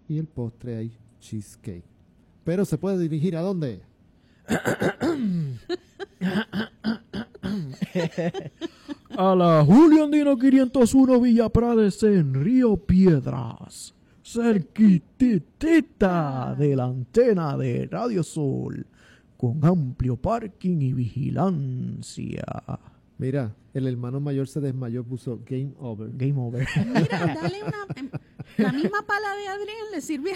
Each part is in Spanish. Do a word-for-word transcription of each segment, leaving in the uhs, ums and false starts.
y el postre hay cheesecake. Pero se puede dirigir ¿a dónde? A la Julio Andino quinientos uno Villa Prades en Río Piedras, cerquitita de la antena de Radio Sol, con amplio parking y vigilancia. Mira, el hermano mayor se desmayó, puso game over. Game over. Mira, dale una... La misma pala de Adrián le sirve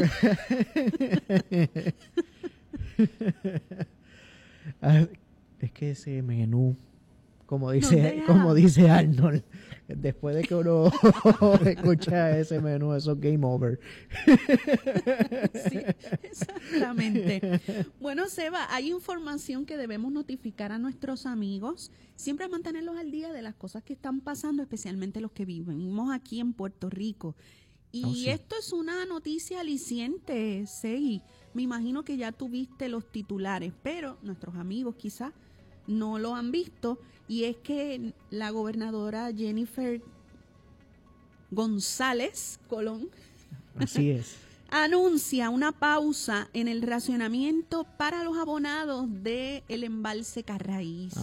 a él. Es que ese menú, como dice, deja. como dice Arnold, después de que uno escucha ese menú, eso es game over. Sí, exactamente. Bueno, Seba, hay información que debemos notificar a nuestros amigos, siempre mantenerlos al día de las cosas que están pasando, especialmente los que vivimos aquí en Puerto Rico. Y Oh, sí. esto es una noticia aliciente, Segui. Me imagino que ya tuviste los titulares, pero nuestros amigos quizás no lo han visto. Y es que la gobernadora Jennifer González Colón Así es. anuncia una pausa en el racionamiento para los abonados del embalse Carraízo.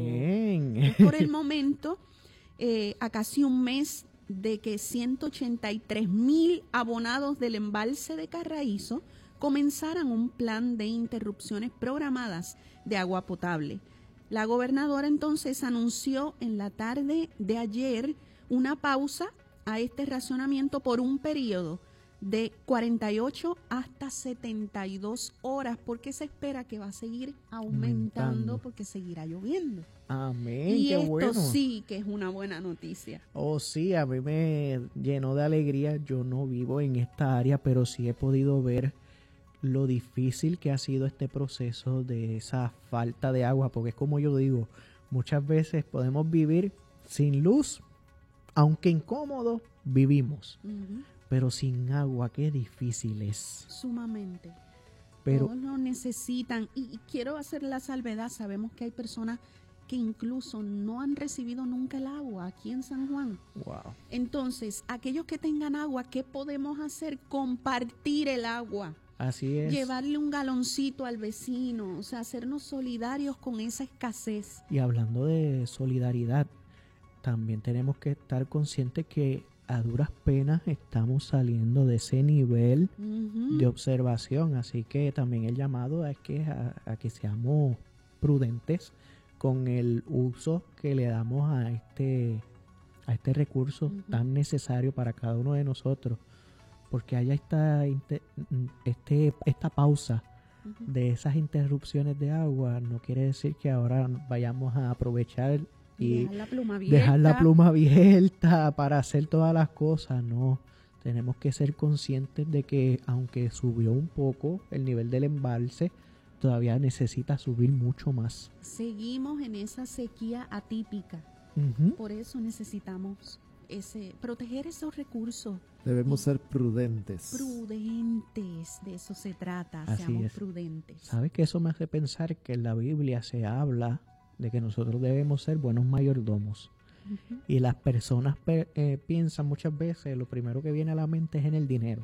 Amén. Por el momento, eh, a casi un mes de que ciento ochenta y tres mil abonados del embalse de Carraízo comenzaran un plan de interrupciones programadas de agua potable. La gobernadora entonces anunció en la tarde de ayer una pausa a este racionamiento por un periodo de cuarenta y ocho hasta setenta y dos horas, porque se espera que va a seguir aumentando, Aumentando. porque seguirá lloviendo. Amén, Y qué esto bueno. sí que es una buena noticia. Oh, sí, a mí me llenó de alegría. Yo no vivo en esta área, pero sí he podido ver lo difícil que ha sido este proceso de esa falta de agua, porque es como yo digo, muchas veces podemos vivir sin luz, aunque incómodo, vivimos, Ujú. pero sin agua, qué difícil es. Sumamente. Pero Todos lo necesitan. Y, y quiero hacer la salvedad, sabemos que hay personas que incluso no han recibido nunca el agua aquí en San Juan. wow, Entonces, aquellos que tengan agua, ¿qué podemos hacer? Compartir el agua. así es. Llevarle un galoncito al vecino, o sea, hacernos solidarios con esa escasez. Y hablando de solidaridad, también tenemos que estar conscientes que a duras penas estamos saliendo de ese nivel Ujú. de observación, así que también el llamado es que a, a que seamos prudentes con el uso que le damos a este a este recurso Ujú. tan necesario para cada uno de nosotros, porque haya esta inte- este esta pausa Ujú. de esas interrupciones de agua no quiere decir que ahora vayamos a aprovechar y dejar la pluma abierta. dejar la pluma abierta para hacer todas las cosas. No, tenemos que ser conscientes de que aunque subió un poco el nivel del embalse, todavía necesita subir mucho más. Seguimos en esa sequía atípica. Ujú. Por eso necesitamos ese proteger esos recursos. Debemos ser prudentes. Prudentes, de eso se trata. Así Seamos es. prudentes. ¿Sabes que eso me hace pensar que en la Biblia se habla de que nosotros debemos ser buenos mayordomos? Ujú. Y las personas pe- eh, piensan muchas veces, lo primero que viene a la mente es en el dinero.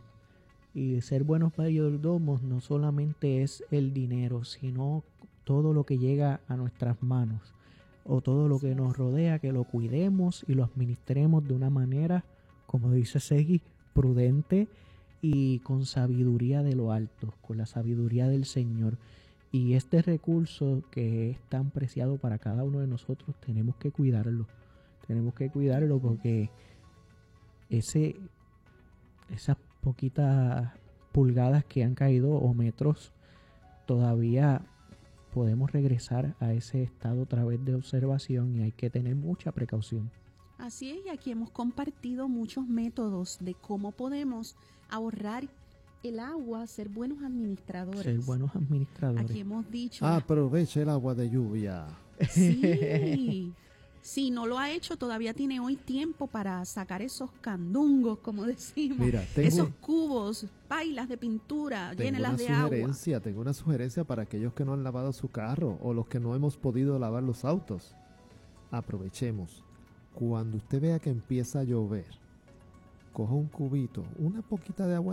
Y ser buenos mayordomos no solamente es el dinero, sino todo lo que llega a nuestras manos o todo lo que nos rodea, que lo cuidemos y lo administremos de una manera, como dice Segui, prudente y con sabiduría de lo alto, con la sabiduría del Señor. Y este recurso que es tan preciado para cada uno de nosotros, tenemos que cuidarlo. Tenemos que cuidarlo porque ese, esas poquitas pulgadas que han caído o metros, todavía podemos regresar a ese estado a través de observación y hay que tener mucha precaución. Así es, y aquí hemos compartido muchos métodos de cómo podemos ahorrar el agua, ser buenos administradores. Ser buenos administradores. Aquí hemos dicho, Aproveche el agua de lluvia. sí, si no lo ha hecho, todavía tiene hoy tiempo para sacar esos candungos, como decimos, Mira, tengo- esos cubos, pailas de pintura, Tengo llénelas una de agua. sugerencia, tengo una sugerencia para aquellos que no han lavado su carro o los que no hemos podido lavar los autos. Aprovechemos. Cuando usted vea que empieza a llover, coja un cubito, una poquita de agua